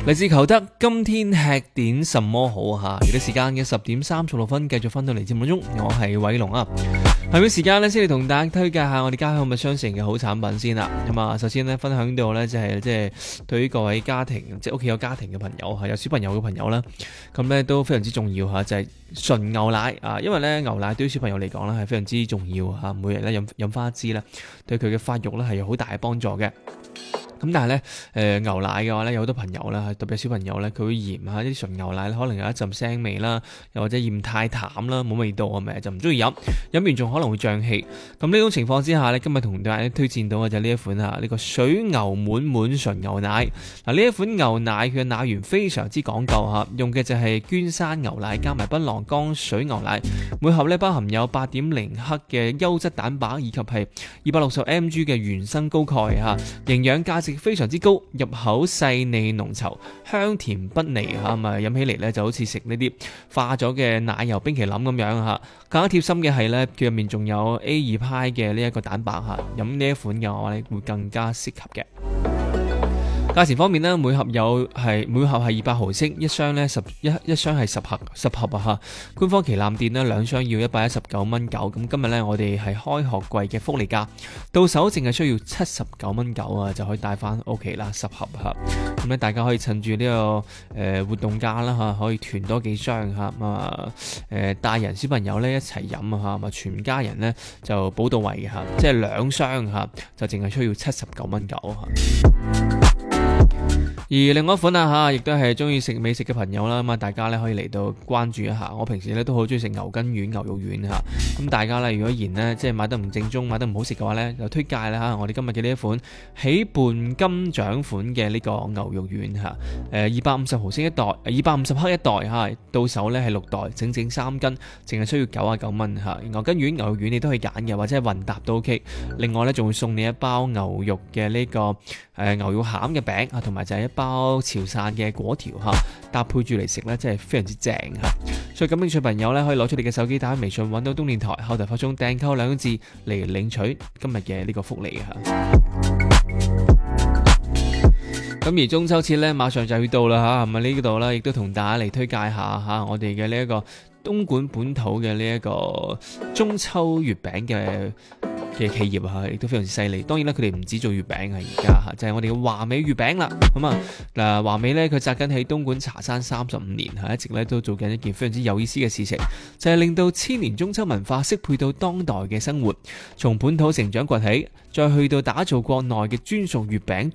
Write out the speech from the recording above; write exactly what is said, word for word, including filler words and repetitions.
嚟自求得今天吃點什麼好啊？而家時間嘅十點三十六分，繼續翻到嚟節目中，我係偉龍啊。下面時間呢，先嚟同大家推介下我哋家鄉物商城嘅好產品先啦。咁啊，首先呢，分享到呢，就係即係對於各位家庭，即係屋企有家庭嘅朋友嚇，有小朋友嘅朋友啦，咁呢都非常之重要嚇，就係純牛奶啊。因為呢，牛奶對於小朋友嚟講呢係非常之重要嚇，每日咧飲飲翻一支咧，對佢嘅發育咧係有好大嘅幫助嘅。咁但係咧，誒、呃、牛奶嘅話咧，有好多朋友啦，特別係小朋友咧，佢會嫌下啲純牛奶咧，可能有一陣腥味啦，又或者嫌太淡啦，冇味道係咪？就唔中意飲，飲完仲可能會脹氣。咁呢種情況之下咧，今日同大家推薦到嘅就係呢一款啊，呢、這個水牛滿滿純牛奶。嗱，呢一款牛奶佢嘅奶源非常之講究嚇，用嘅就係娟山牛奶加埋檳榔江水牛奶，每盒咧包含有八點零克嘅優質蛋白，以及係二百六十 milligrams 嘅原生高鈣嚇，營養價值非常之高，入口細膩濃稠，香甜不膩嚇，咁啊飲起嚟咧就好似食呢啲化咗嘅奶油冰淇淋咁樣嚇。更加貼心嘅係咧，佢入面仲有 A 二派嘅呢一個蛋白嚇，飲呢一款嘅話咧會更加適合嘅。價錢方面呢，每盒有係每盒係二百毫升，一箱呢十一一箱係十盒十盒啊嚇。官方旗艦店呢，兩箱要一百一十九蚊九。咁今日呢，我哋係開學季嘅福利價，到手淨係需要七十九蚊九啊，就可以帶翻屋企啦，十盒嚇。咁咧大家可以趁住呢、這個誒、呃、活動價啦嚇，可以囤多幾箱嚇。咁啊誒大人小朋友呢一齊飲啊嚇，咁全家人呢就補到位嘅嚇，即係兩箱嚇就淨係需要七十九蚊九嚇。而另外一款啊嚇，亦都係中意食美食嘅朋友啦，咁啊大家咧可以嚟到關注一下。我平時咧都好中意食牛筋丸、牛肉丸嚇，咁大家咧如果嫌呢即係買得唔正宗、買得唔好食嘅話咧，就推介啦嚇。我哋今日嘅呢一款喜胖金獎款嘅呢個牛肉丸嚇，誒二百五十毫升一袋，二百五十克一袋嚇，到手咧係六袋，整整三斤，淨係需要九啊九蚊嚇。牛筋丸、牛肉丸你都可以揀嘅，或者係混搭都 OK。另外咧仲會送你一包牛肉嘅呢、這個誒、呃、牛肉餡嘅餅啊，同埋就係一包潮汕嘅果條嚇，搭配住嚟食咧，真係非常之正嚇。所以感興趣朋友咧，可以攞出你嘅手機打開微信，揾到東電台後台發送訂購兩個字嚟領取今日嘅呢個福利嚇。咁而中秋節咧，馬上就要到啦嚇，係咪呢度咧？亦都同大家嚟推介下嚇我哋嘅呢一個東莞本土嘅呢一個中秋月餅嘅嘅企業啊，亦都非常之犀利。當然啦，佢哋唔止做月餅啊，而家嚇就係、是、我哋嘅華美月餅啦。咁啊嗱，華美咧佢紮根喺東莞茶山三十五年嚇，一直咧都做緊一件非常之有意思嘅事情，就係、是、令到千年中秋文化適配到當代嘅生活，從本土成長崛起，再去到打造國內嘅專屬月餅